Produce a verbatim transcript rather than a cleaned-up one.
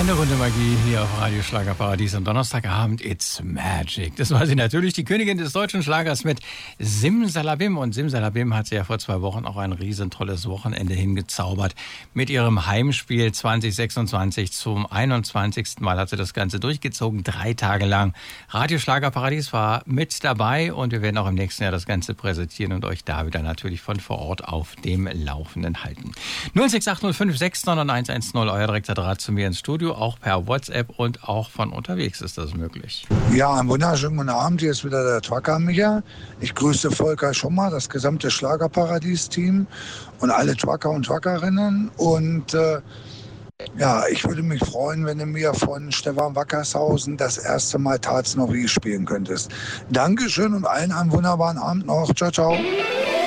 Eine Runde Magie hier auf Radio Schlagerparadies am Donnerstagabend. It's Magic. Das war sie natürlich, die Königin des deutschen Schlagers mit Simsalabim. Und Simsalabim hat sie ja vor zwei Wochen auch ein riesentolles Wochenende hingezaubert. Mit ihrem Heimspiel zwanzig sechsundzwanzig zum einundzwanzigsten Mal hat sie das Ganze durchgezogen, drei Tage lang. Radio Schlagerparadies war mit dabei und wir werden auch im nächsten Jahr das Ganze präsentieren und euch da wieder natürlich von vor Ort auf dem Laufenden halten. null sechs acht null fünf sechs neun eins eins null, euer direkter Draht zu mir ins Studio, auch per WhatsApp und auch von unterwegs ist das möglich. Ja, einen wunderschönen guten Abend, hier ist wieder der Trucker Micha. Ich grüße Volker Schummer, das gesamte Schlagerparadies-Team und alle Trucker und Truckerinnen. Und äh, ja, ich würde mich freuen, wenn du mir von Stefan Wackershausen das erste Mal Tat's noch wie spielen könntest. Dankeschön und allen einen wunderbaren Abend noch. Ciao, ciao.